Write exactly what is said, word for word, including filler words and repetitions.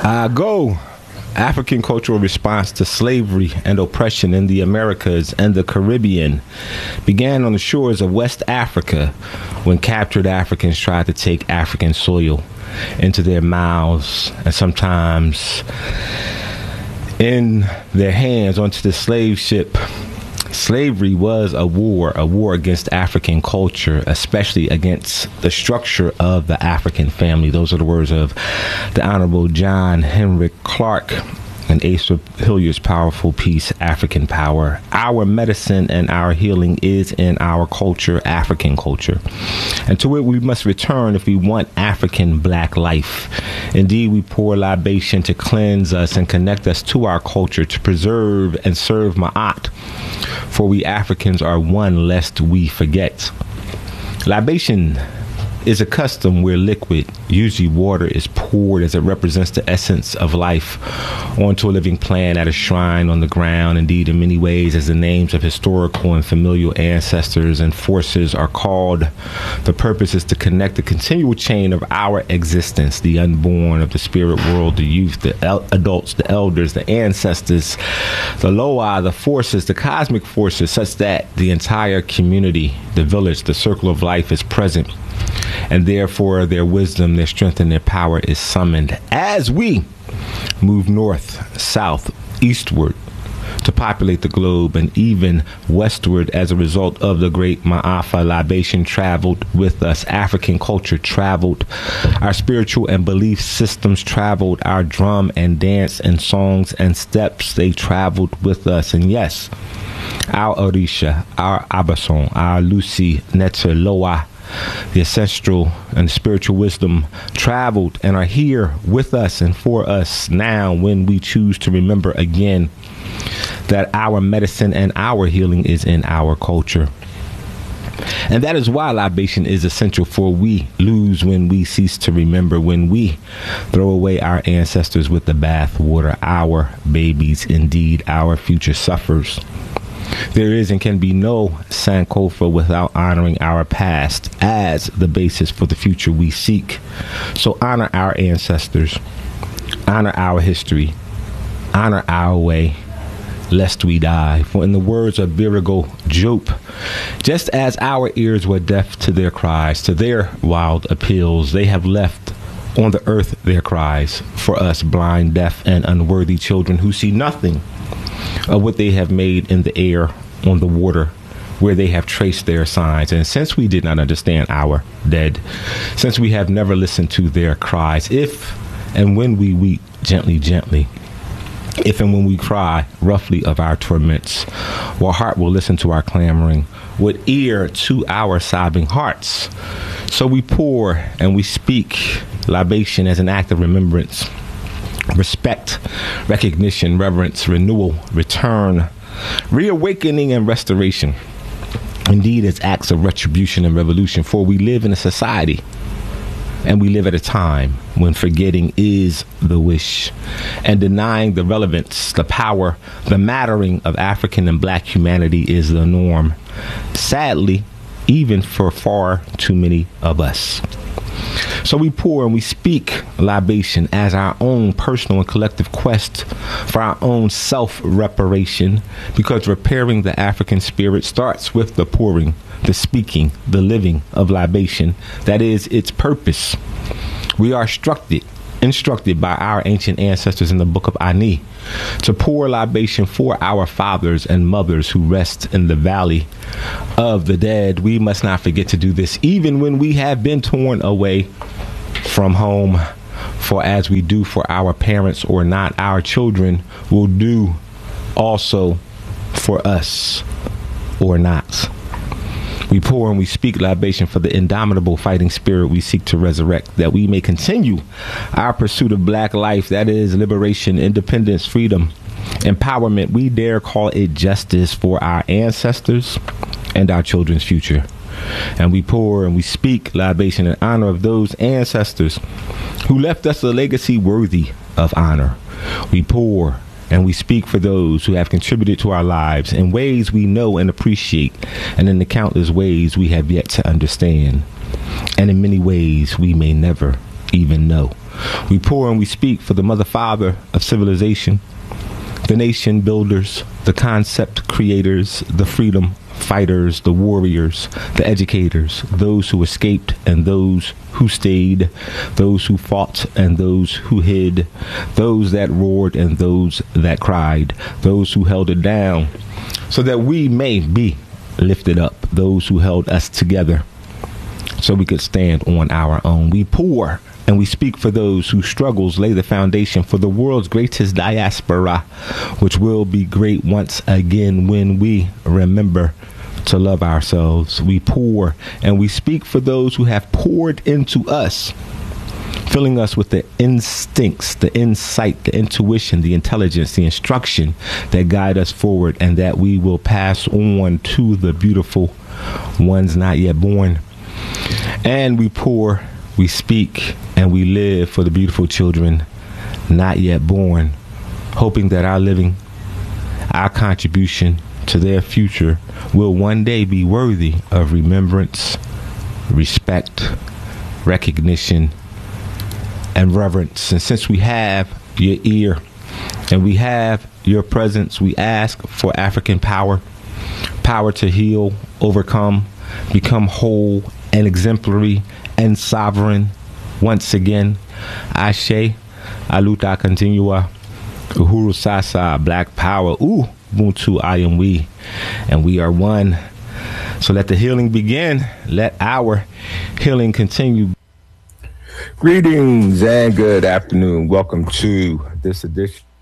Uh, go. African cultural response to slavery and oppression in the Americas and the Caribbean began on the shores of West Africa when captured Africans tried to take African soil into their mouths and sometimes in their hands onto the slave ship. Slavery was a war, a war against African culture, especially against the structure of the African family. Those are the words of the Honorable John Henrik Clarke and Asa Hilliard's powerful piece, African Power. Our medicine and our healing is in our culture, African culture. And to it we must return if we want African black life. Indeed, we pour libation to cleanse us and connect us to our culture, to preserve and serve Ma'at. For we Africans are one lest we forget. Libation is a custom where liquid, usually water, is poured as it represents the essence of life onto a living plant at a shrine on the ground. Indeed, in many ways, as the names of historical and familial ancestors and forces are called, the purpose is to connect the continual chain of our existence, the unborn of the spirit world, the youth, the el- adults, the elders, the ancestors, the loa, the forces, the cosmic forces, such that the entire community, the village, the circle of life is present. And therefore, their wisdom, their strength, and their power is summoned as we move north, south, eastward to populate the globe and even westward as a result of the great Ma'afa. Libation traveled with us. African culture traveled. Our spiritual and belief systems traveled. Our drum and dance and songs and steps, they traveled with us. And yes, our Orisha, our Abason, our Lucy, Netzer, Loa, the ancestral and spiritual wisdom traveled and are here with us and for us now when we choose to remember again that our medicine and our healing is in our culture. And that is why libation is essential, for we lose when we cease to remember, when we throw away our ancestors with the bath water. Our babies, indeed, our future suffers. There is and can be no Sankofa without honoring our past as the basis for the future we seek. So honor our ancestors, honor our history, honor our way, lest we die. For in the words of Birigo Joop, just as our ears were deaf to their cries, to their wild appeals, they have left on the earth their cries for us blind, deaf, and unworthy children who see nothing of what they have made in the air, on the water, where they have traced their signs. And since we did not understand our dead, since we have never listened to their cries, if and when we weep gently, gently, if and when we cry roughly of our torments, what heart will listen to our clamoring, what ear to our sobbing hearts? So we pour and we speak libation as an act of remembrance, respect, recognition, reverence, renewal, return, reawakening, and restoration. Indeed, it's acts of retribution and revolution, for we live in a society and we live at a time when forgetting is the wish and denying the relevance, the power, the mattering of African and black humanity is the norm. Sadly, even for far too many of us. So we pour and we speak libation as our own personal and collective quest for our own self-reparation, because repairing the African spirit starts with the pouring, the speaking, the living of libation. That is its purpose. We are instructed, instructed by our ancient ancestors in the book of Ani to pour libation for our fathers and mothers who rest in the valley of the dead. We must not forget to do this even when we have been torn away from home, for as we do for our parents or not, our children will do also for us or not. We pour and we speak libation for the indomitable fighting spirit we seek to resurrect, that we may continue our pursuit of black life, that is liberation, independence, freedom, empowerment. We dare call it justice for our ancestors and our children's future. And we pour and we speak libation in honor of those ancestors who left us a legacy worthy of honor. We pour and we speak for those who have contributed to our lives in ways we know and appreciate, and in the countless ways we have yet to understand, and in many ways we may never even know. We pour and we speak for the mother father of civilization, the nation builders, the concept creators, the freedom fighters, the warriors, the educators, those who escaped and those who stayed, those who fought and those who hid, those that roared and those that cried, those who held it down so that we may be lifted up, those who held us together so we could stand on our own. We pour and we speak for those whose struggles lay the foundation for the world's greatest diaspora, which will be great once again when we remember to love ourselves. We pour and we speak for those who have poured into us, filling us with the instincts, the insight, the intuition, the intelligence, the instruction that guide us forward and that we will pass on to the beautiful ones not yet born. And we pour, we speak, and we live for the beautiful children not yet born, hoping that our living, our contribution to their future will one day be worthy of remembrance, respect, recognition, and reverence. And since we have your ear and we have your presence, we ask for African power, power to heal, overcome, become whole and exemplary and sovereign. Once again, Ashe, Aluta Continua, Uhuru Sasa, Black Power, Ooh, Ubuntu, I am we, and we are one. So let the healing begin. Let our healing continue. Greetings and good afternoon. Welcome to this edition